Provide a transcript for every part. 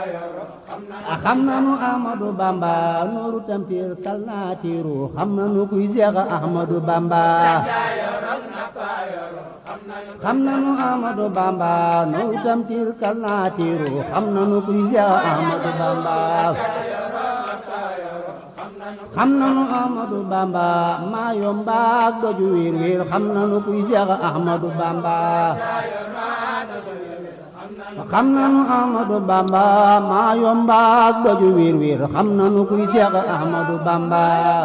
xam nanu Ahmadou Bamba nooru tampir kal naa tiiru xam nanu kuy Seex Ahmadou Bamba xam nanu Ahmadou Bamba nooru tampir kal naa tiiru xam nanu kuy Seex Ahmadou Bamba xam nanu Ahmadou Bamba maa yomba ak doju wiir wiir xam nanu kuy Seex Ahmadou Bamba xam nanu Ahmadou Bamba maa yomba ak doju wiir wiir xam nanu kuy Seex Ahmadou Bamba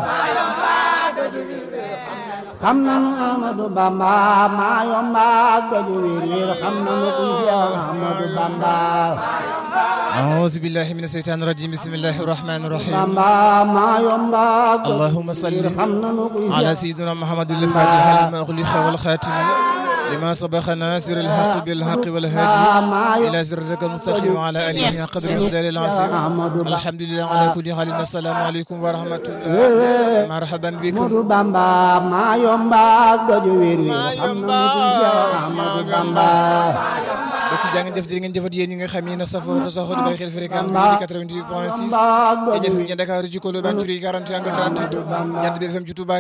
xam nanu Ahmadou Bamba maa yomba ak doju wiir wiir xam nanu kuy Seex Ahmadou Bamba أعوذ بالله من الشيطان الرجيم بسم الله الرحمن الرحيم اللهم صل على سيدنا محمد الفاتح لما أغلق والخاتم لما سبق ناصر الحق بالحق والهادي إلى صراطك المستقيم وعلى آله قدر المقدار العظيم الحمد لله على كل حال السلام عليكم ورحمة الله مرحبا بكم bokki jaa ngeen def di ngeen jëfat yéen ñi nga xam ne safoo te saxoo di bàyyi xel fréquence bi 88.6 te jëf ñi Dakar ci Kolo Banturi 40 angle 38 ñant bi FM ci Touba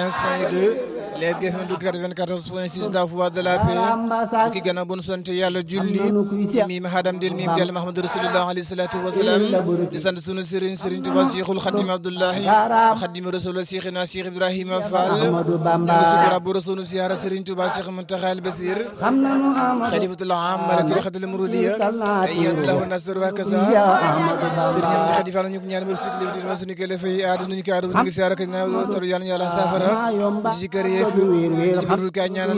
95.2 leer gi FM 94.6 la voix de la paix bokki gannaaw bu nu sant yàlla julli ci miim hadam del miim del Muhammadu Rasulullah alayhi salatu wassalam di sant sunu Serigne Serigne Touba Cheikhul Khadim Abdullahi Khadim Rasul Cheikhina Cheikh Ibrahima Fall ñu sukura bu Rasul Siyaara Serigne Touba Cheikh Muntaxa al Basir Khalifatul Am mala tariqatul Muridiyya ayyad lahu nasr wa kaza Serigne Amdi Khadi Fall ñu ñaan ba sukli di ma sunu kele fay aadu ñu kaadu ñu siyaara ka na tor yàlla safara ci kër yeek ci burul ka ñaanal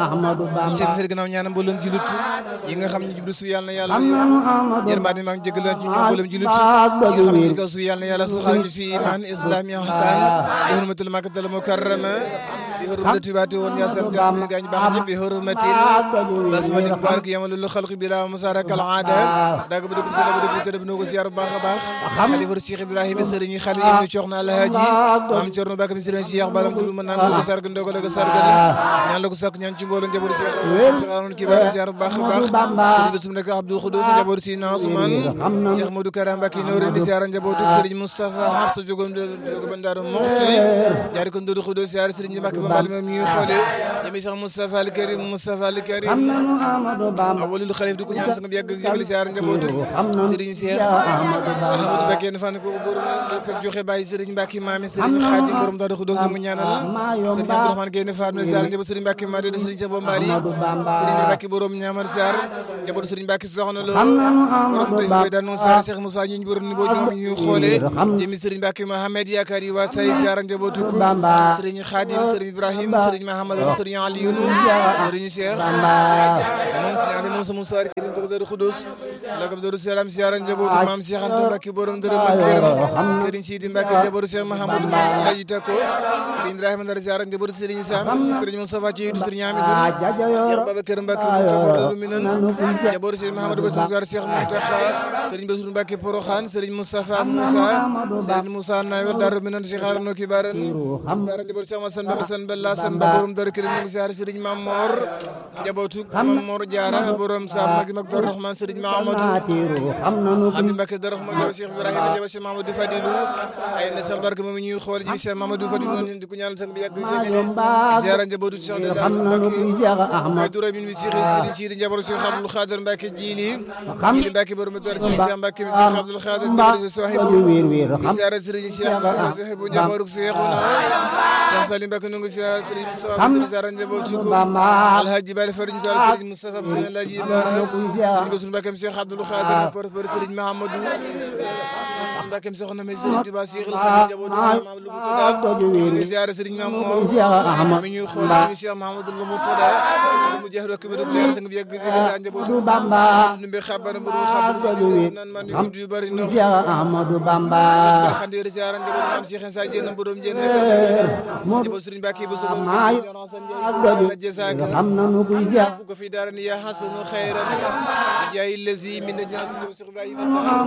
ci fer gannaaw ñaanal mboolem julit yi nga xam ne jublu su yàlla yermande maa ngi jégal ci ñoom mboolem julit yi nga xam ne ci kaw su yàlla saxal ñu ci iman islam ya hasan bi hurmatul makkatal mukarrama bi hurmati baati woon ya sar jam gañ baax ñi bi hurmatin basmalik mubarak yamalul khalqi bila musaraka al aada daga bu dugg sala bu dugg te def no ko ziar baax a baax khalifa Cheikh Ibrahima Serigne Khalil ibn Cheikhna Alhaji mam Cerno Bakam Serigne Cheikh balam dul man nan ko sarg ndogo la ko sargal ñaan la ko sak ñaan ci mbooloo njaboot Cheikh xaron ki baax ziar baax a baax Serigne bisum nek Abdou Khoudous njaboot si Ousmane Cheikh Modou Karam Bakki noore di ziar njaboot Serigne Moustapha Habsa jogom jogo bandaro Moxti jaar ko Ndour Khoudous ziar Serigne Bakki bambal mom ñuy xolé jami Cheikh Moustapha al Karim Moustapha al Karim awalul khalif du ko ñaan sa nga yàgg jégal ziar njaboot Serigne Cheikh Ahmadou Bakki fan ko borom ko joxe baye Serigne Bakki mami Serigne Khadim borom Ndour Khoudous ñu ñaanal Serigne Abdourahmane Guèye Fatma ziar njaboot Serigne Bakki Madi Serigne Cheikh Bombali Serigne Bakki borom ñaamar ziar njaboot Serigne Bakki soxna lo borom tay way daanu ziar Cheikh Moussa ñu borom ni bo ñoom ñuy xolé jami Serigne Bakki Mohamed Yakari wa tay ziar njaboot ko Serigne Khadim Serigne Ibrahim Serigne Mahamad Serigne Aliou Serigne Cheikh mom Serigne Moussa Moussa Karim Ndour Khoudous la ko do ziaram ziar njaboot mam Cheikh Anta Bakki borom dërëm ak dërëm Serigne Sidi Bakki njaboot Cheikh Mahamadou Laji Tako Serigne Ibrahima Ndar ziar njaboot Serigne Sam Serigne Moustapha ci Serigne Amidou Cheikh Babacar Mbacke njaboot Minan njaboot Cheikh Mahamadou Bassirou Cheikh Mountakha Serigne Bassirou Mbacke Porokhane Serigne Moustapha Moussa Serigne Moussa Nawel Dar Minan Cheikh Arno Kibaran ziar njaboot Cheikh Massan Massan Bella San ba borom Dar Karim ngi ziar Serigne Mamor njabootu Mamor Diara borom Sam Magi Mak Dar Rahman Serigne Mahamadou Habib Mbacke Dar Rahman Cheikh Ibrahima njaboot Cheikh Mahamadou Fadilou ay na Cheikh Barke moom ñuy xool ji Cheikh Mahamadou Fadilou ñu di ko ñaanal sang bi yàgg ziar njabootu Cheikh Mbacke Dura bin Serigne Sidi njabootu Cheikh Abdou Khadir Mbacke Jili Mbacke borom Dar Cheikh Mbacke Cheikh Abdou Khadir njabootu Sohibou ziar Serigne Cheikh Sohibou njabootu Cheikhuna Cheikh Salim Mbacke ñu ngi ziar Serigne Sohibou ziar njabootu ko Alhaji Bali Farid ziar Serigne Moustapha Serigne Alhaji Ibrahima Serigne Bassirou Mbacke Cheikh Abdou Khadir porte Serigne Mahamadou Mbacke soxna me Serigne Touba Cheikhul Khadim njabootu Mamadou Lu Moutada ñu ziar Serigne Mamour mi ñuy xool mi Cheikh Mahamadou Lu Moutada mu jeex rek ba dugg leer sang bi yegg ci sa njabootu ñu be xabar bu nan man yu bari no Ahmadou Bamba xande ziar njabootu am Cheikh Insa Diène borom Diène njabootu Serigne Mbacke bu sobo na jessaka xam nanu kuy ko fi dara ni ya hasanu khairan jaay lazi min nas Cheikh Ibrahima